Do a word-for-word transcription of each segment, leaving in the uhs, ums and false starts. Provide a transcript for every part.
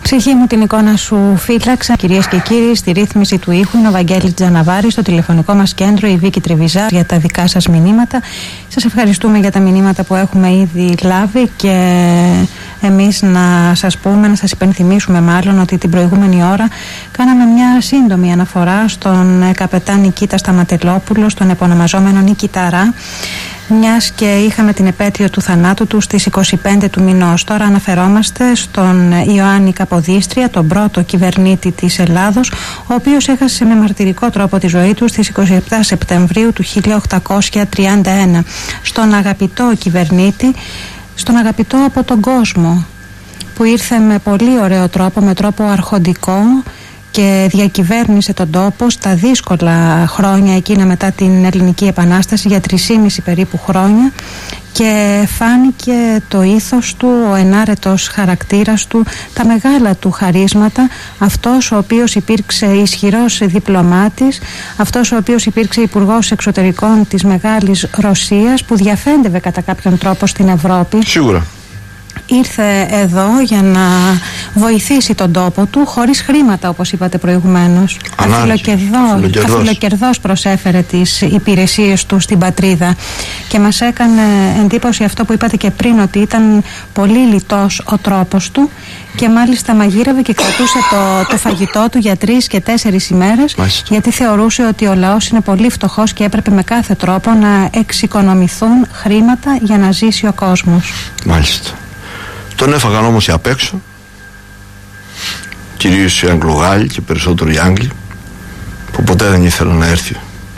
Ψυχή μου την εικόνα σου φύλαξα. Κυρίες και κύριοι, στη ρύθμιση του ήχου είναι ο Βαγγέλης Τζαναβάρης, στο τηλεφωνικό μας κέντρο η Βίκη Τριβιζά για τα δικά σας μηνύματα. Σας ευχαριστούμε για τα μηνύματα που έχουμε ήδη λάβει και εμείς να σας πούμε, να σας υπενθυμίσουμε μάλλον ότι την προηγούμενη ώρα κάναμε μια σύντομη αναφορά στον καπετάν Νικήτα Σταματελόπουλο, στον επωνομαζόμενο Νικηταρά, μιας και είχαμε την επέτειο του θανάτου του στις είκοσι πέντε του μηνός. Τώρα αναφερόμαστε στον Ιωάννη Καποδίστρια, τον πρώτο κυβερνήτη της Ελλάδος, ο οποίος έχασε με μαρτυρικό τρόπο τη ζωή του στις είκοσι επτά Σεπτεμβρίου του χίλια οκτακόσια τριάντα ένα. Στον αγαπητό κυβερνήτη, στον αγαπητό από τον κόσμο, που ήρθε με πολύ ωραίο τρόπο, με τρόπο αρχοντικό, και διακυβέρνησε τον τόπο στα δύσκολα χρόνια εκείνα μετά την Ελληνική Επανάσταση, για τρισήμιση περίπου χρόνια, και φάνηκε το ήθος του, ο ενάρετος χαρακτήρας του, τα μεγάλα του χαρίσματα, αυτός ο οποίος υπήρξε ισχυρός διπλωμάτης, αυτός ο οποίος υπήρξε υπουργός εξωτερικών της Μεγάλης Ρωσίας, που διαφέντευε κατά κάποιον τρόπο στην Ευρώπη. Σίγουρα. Ήρθε εδώ για να βοηθήσει τον τόπο του, χωρίς χρήματα, όπως είπατε προηγουμένως. Αφιλοκερδός προσέφερε τις υπηρεσίες του στην πατρίδα, και μας έκανε εντύπωση αυτό που είπατε και πριν, ότι ήταν πολύ λιτός ο τρόπος του, και μάλιστα μαγείρευε και κρατούσε το, το φαγητό του για τρεις και τέσσερις ημέρες, μάλιστα, γιατί θεωρούσε ότι ο λαός είναι πολύ φτωχός και έπρεπε με κάθε τρόπο να εξοικονομηθούν χρήματα για να ζήσει ο κόσμος. Μάλιστα. Τον έφαγαν όμως οι απ' έξω, κυρίως οι Αγγλογάλοι και περισσότερο οι Άγγλοι, που ποτέ δεν ήθελαν να έρθει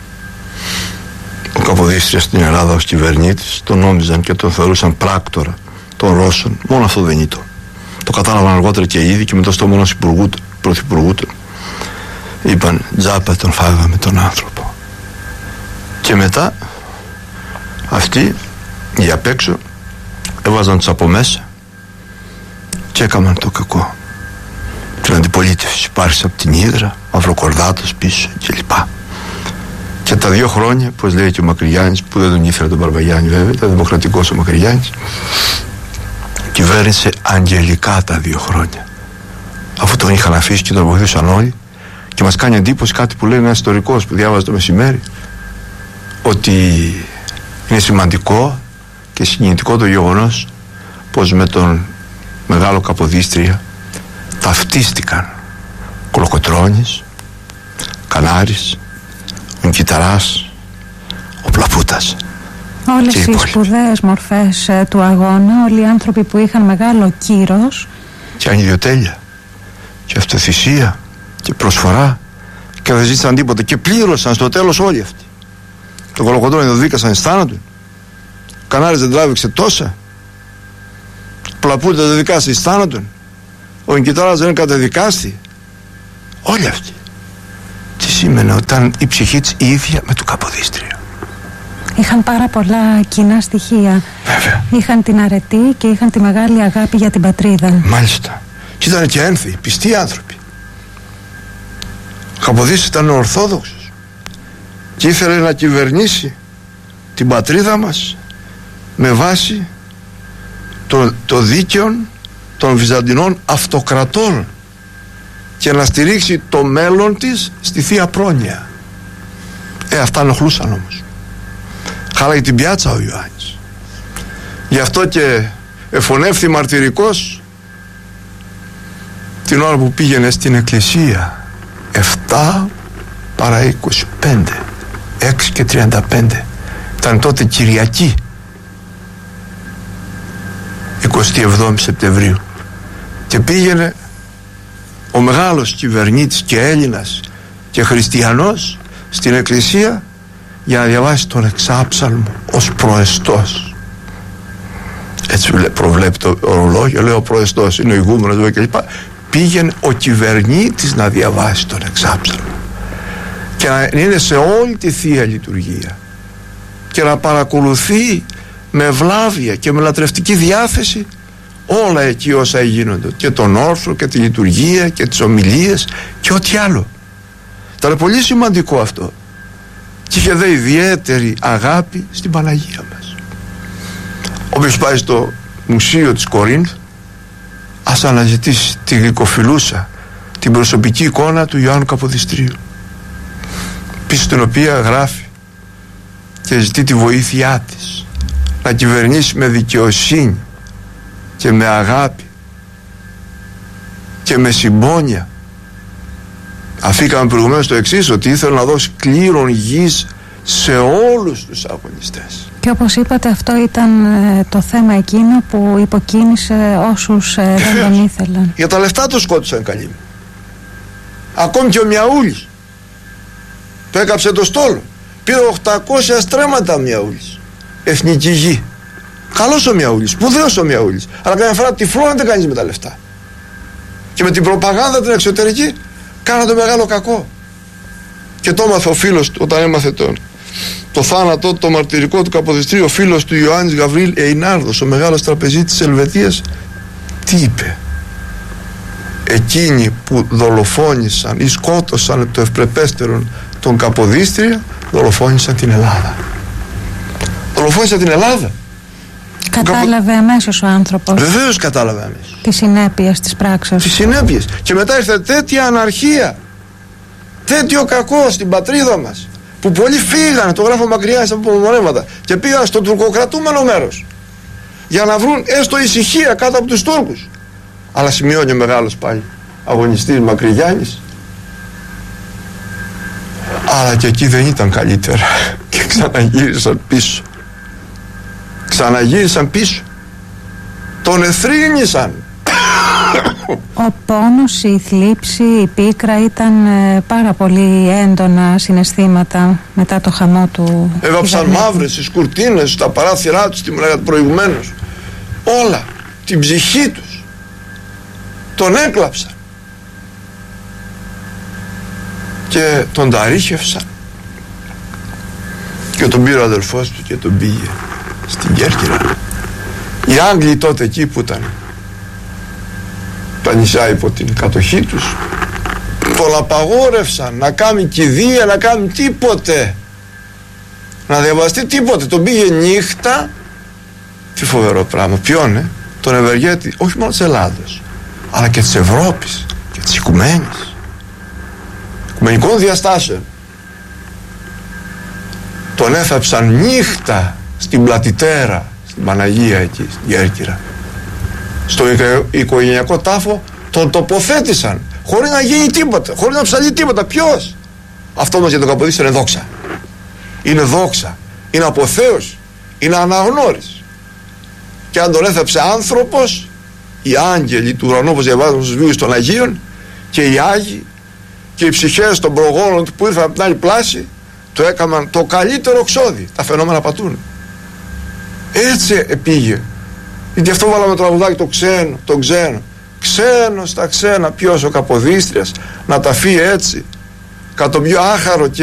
ο Καποδίστριας στην Ελλάδα ως κυβερνήτης. Τον νόμιζαν και τον θεωρούσαν πράκτορα των Ρώσων. Μόνο αυτό δεν ήταν. Το κατάλαβαν αργότερα και ήδη, και με το στόμα ενός πρωθυπουργού του είπαν τζάπα τον φάγαμε τον άνθρωπο. Και μετά αυτοί οι απ' έξω έβαζαν τους από μέσα και έκαναν το κακό. Την αντιπολίτευση υπάρχει από την Ύδρα, Μαυροκορδάτος πίσω κλπ. Και τα δύο χρόνια, όπως λέει και ο Μακρυγιάννης, που δεν τον ήθελε τον Μπαρμπαγιάννη βέβαια, ήταν δημοκρατικός ο Μακρυγιάννης, κυβέρνησε αγγελικά τα δύο χρόνια, αφού τον είχαν αφήσει και τον βοηθούσαν όλοι. Και μας κάνει εντύπωση κάτι που λέει ένας ιστορικός που διάβαζε το μεσημέρι, ότι είναι σημαντικό και συγκινητικό το γεγονός πως με τον μεγάλο Καποδίστρια ταυτίστηκαν Κολοκοτρώνης, Κανάρης, ο Νικηταράς, ο Πλαπούτας. Όλες οι σπουδαίες μορφές ε, του αγώνα, όλοι οι άνθρωποι που είχαν μεγάλο κύρος και ανιδιοτέλεια και αυτοθυσία και προσφορά, και δεν ζήτησαν τίποτα και πλήρωσαν στο τέλος όλοι αυτοί. Το Κολοκοτρώνη το δίκασαν εις θάνατο, ο Κανάρης δεν τράβηξε τόσα, ο Πλαπούτας δεν δικάστηκε εις θάνατον, ο Νικηταράς δεν καταδικάστη. Όλοι αυτοί. Τι σήμαινε? Όταν η ψυχή της η ίδια με του Καποδίστρια. Είχαν πάρα πολλά κοινά στοιχεία. Βέβαια. Είχαν την αρετή και είχαν τη μεγάλη αγάπη για την πατρίδα. Μάλιστα. Και ήταν και ένθιοι, πιστοί άνθρωποι. Ο Καποδίστριος ήταν ορθόδοξος και ήθελε να κυβερνήσει την πατρίδα μας με βάση το, το δίκαιο των Βυζαντινών αυτοκρατών και να στηρίξει το μέλλον της στη Θεία Πρόνοια. Ε, αυτά ενοχλούσαν όμως. Χάλαγε την πιάτσα ο Ιωάννης. Γι' αυτό και εφωνεύθη μαρτυρικός την ώρα που πήγαινε στην εκκλησία, εφτά παρά είκοσι πέντε, έξι και τριάντα πέντε. Ήταν τότε Κυριακή, εικοστή εβδόμη Σεπτεμβρίου, και πήγαινε ο μεγάλος κυβερνήτης και Έλληνας και χριστιανός στην εκκλησία για να διαβάσει τον εξάψαλμο ως προεστός. Έτσι προβλέπει το ορολόγιο, λέει ο προεστός είναι ο ηγούμενος κλπ. Πήγαινε ο κυβερνήτης να διαβάσει τον εξάψαλμο και να είναι σε όλη τη Θεία Λειτουργία και να παρακολουθεί με ευλάβεια και με λατρευτική διάθεση όλα εκεί όσα γίνονται, και τον όρθρο και τη λειτουργία και τις ομιλίες και ό,τι άλλο. Ήταν πολύ σημαντικό αυτό, και είχε δε ιδιαίτερη αγάπη στην Παναγία μας. Όποιος πάει στο μουσείο της Κορίνθου, ας αναζητήσει τη γλυκοφιλούσα, την προσωπική εικόνα του Ιωάννου Καποδιστρίου, πίσω στην οποία γράφει και ζητεί τη βοήθειά της να κυβερνήσει με δικαιοσύνη και με αγάπη και με συμπόνια. Αφήκαμε προηγουμένως το εξής, ότι ήθελε να δώσει κλήρον γης σε όλους τους αγωνιστές. Και όπως είπατε, αυτό ήταν ε, το θέμα εκείνο που υποκίνησε όσους ε, δεν τον ήθελαν. Για τα λεφτά το σκότωσαν, καλή μου. Ακόμη και ο Μιαούλης το έκαψε το στόλο. Πήρε οχτακόσια στρέμματα ο Μιαούλης. Εθνική γη. Καλός ο Μιαούλης, σπουδαίος ο Μιαούλης. Αλλά καμιά φορά τυφλώνεται κανείς με τα λεφτά. Και με την προπαγάνδα την εξωτερική κάνα το μεγάλο κακό. Και το έμαθε ο φίλος του, όταν έμαθε τον, το θάνατο, το μαρτυρικό του Καποδιστρίου, ο φίλος του Ιωάννης Γαβρίλ Εϊνάρδος, ο μεγάλος τραπεζίτης της Ελβετίας, τι είπε? Εκείνοι που δολοφόνησαν ή σκότωσαν το ευπρεπέστερον τον Καποδίστρια, δολοφόνησαν την Ελλάδα. Δολοφόνησαν την Ελλάδα. Κατάλαβε Καπο... αμέσως ο άνθρωπος. Βεβαίως κατάλαβε αμέσως. Τις συνέπειες της πράξης. Τις συνέπειες. Και μετά ήρθε τέτοια αναρχία, τέτοιο κακό στην πατρίδα μας, που πολλοί φύγανε, το γράφω μακριά στα απομονέματα, και πήγαν στο τουρκοκρατούμενο μέρος για να βρουν έστω ησυχία κάτω από τους Τούρκους. Αλλά σημειώνει ο μεγάλος πάλι αγωνιστής Μακρυγιάννης, αλλά και εκεί δεν ήταν καλύτερα και ξαναγύρισαν πίσω. Ξαναγύρισαν πίσω. Τον εθρήνησαν. Ο πόνος, η θλίψη, η πίκρα ήταν ε, πάρα πολύ έντονα συναισθήματα μετά το χαμό του. Έβαψαν μαύρες στις κουρτίνες, στα παράθυρά τους, τι μου λέγατε προηγουμένως. Όλα, την ψυχή τους. Τον έκλαψαν. Και τον ταρίχευσαν. Και τον πήρε ο αδελφός του και τον πήγε στην Κέρκυρα. Οι Άγγλοι τότε εκεί που ήταν τα νησιά υπό την κατοχή τους, τον απαγόρευσαν να κάνει κηδεία, να κάνει τίποτε, να διαβαστεί τίποτε. Τον πήγε νύχτα. Τι φοβερό πράγμα. Ποιον, ε? Τον ευεργέτη, όχι μόνο της Ελλάδος, αλλά και της Ευρώπης και της οικουμένης, οικουμενικών διαστάσεων. Τον έθαψαν νύχτα στην Πλατητέρα, στην Παναγία εκεί, στην Κέρκυρα. Στο οικογενειακό τάφο τον τοποθέτησαν χωρίς να γίνει τίποτα, χωρίς να ψαλεί τίποτα. Ποιος? Αυτό μας για τον Καποδίστρια είναι δόξα. Είναι δόξα, είναι αποθέωση, είναι αναγνώριση. Και αν τον έθαψε άνθρωπος, οι άγγελοι του ουρανού, όπως διαβάζουμε στους βίους των Αγίων, και οι Άγιοι και οι ψυχές των προγόνων του που ήρθαν από την άλλη πλάση, το έκαναν το καλύτερο ξόδι. Τα φαινόμενα πατούν. Έτσι πήγε. Γιατί αυτό βάλαμε το τραγουδάκι, το ξένο, το ξένο. Ξένο στα ξένα. Ποιος? Ο Καποδίστριας. Να τα φύγει έτσι, κατά το πιο άχαρο και